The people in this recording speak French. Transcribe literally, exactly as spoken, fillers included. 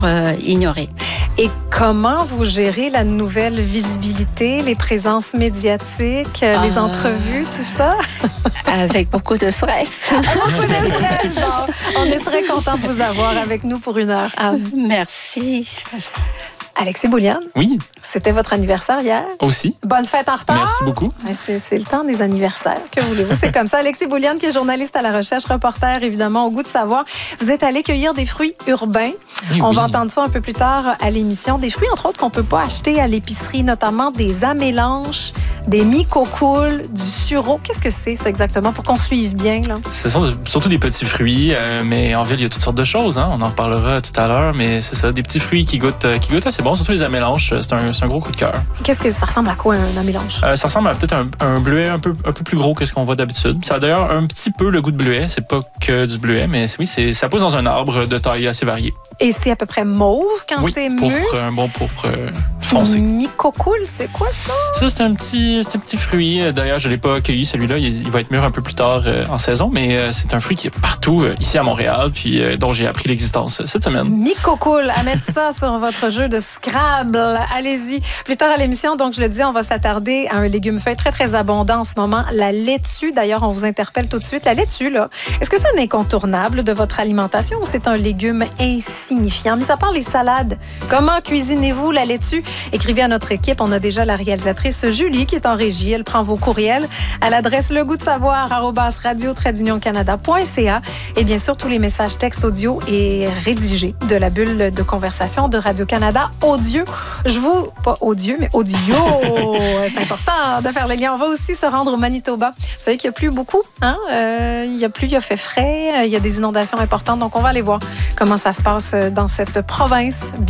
euh, ignorés. Et comment vous gérez la nouvelle visibilité, les présences médiatiques, euh, les entrevues, tout ça? Avec beaucoup de stress. Beaucoup de stress. Bon, on est très content de vous avoir avec nous pour une heure, Anne. Merci. Alexis Bouliane. Oui. C'était votre anniversaire hier. Aussi. Bonne fête en retard. Merci beaucoup. C'est, c'est le temps des anniversaires, que voulez-vous? C'est comme ça. Alexis Bouliane, qui est journaliste à la recherche, reporter, évidemment, au goût de savoir. Vous êtes allé cueillir des fruits urbains. Oui, On oui. va entendre ça un peu plus tard à l'émission. Des fruits, entre autres, qu'on ne peut pas acheter à l'épicerie, notamment des amélanches, des micocoules, du sureau. Qu'est-ce que c'est, ça, exactement, pour qu'on suive bien, là? Ce sont surtout des petits fruits, euh, mais en ville, il y a toutes sortes de choses. Hein? On en reparlera tout à l'heure, mais c'est ça, des petits fruits qui goûtent, euh, qui goûtent assez bon, surtout les amélanches. C'est un, c'est un gros coup de cœur. Qu'est-ce que ça ressemble à quoi, un amélanche? Euh, ça ressemble à peut-être un, un bleuet un peu, un peu plus gros que ce qu'on voit d'habitude. Ça a d'ailleurs un petit peu le goût de bleuet. C'est pas que du bleuet, mais c'est, oui, c'est, ça pousse dans un arbre de taille assez variée. Et c'est à peu près mauve quand Oui, c'est mûr? pourpre, un bon pourpre euh, foncé. Micocoule, c'est quoi ça? Ça, c'est un petit, c'est un petit fruit. D'ailleurs, je ne l'ai pas cueilli, celui-là. Il, il va être mûr un peu plus tard euh, en saison, mais euh, c'est un fruit qui est partout euh, ici à Montréal, puis euh, dont j'ai appris l'existence euh, cette semaine. Micocoule, à mettre ça sur votre jeu de Scrabble. Allez-y. Plus tard à l'émission, donc je le dis, on va s'attarder à un légume feuille très, très abondant en ce moment, la laitue. D'ailleurs, on vous interpelle tout de suite. La laitue, là, est-ce que c'est un incontournable de votre alimentation ou c'est un légume insignifiant? Mis à part les salades, comment cuisinez-vous la laitue? Écrivez à notre équipe. On a déjà la réalisatrice Julie qui est en régie. Elle prend vos courriels à l'adresse le goût de savoir arobase radio trait d'union canada point c a et bien sûr tous les messages textes audio et rédigés de la bulle de conversation de Radio-Canada audio. Je vous, pas audio, mais audio. C'est important de faire le lien. On va aussi se rendre au Manitoba. Vous savez qu'il n'y a plus beaucoup, hein? Euh, il n'y a plus, il y a fait frais, il y a des inondations importantes. Donc, on va aller voir comment ça se passe dans cette province.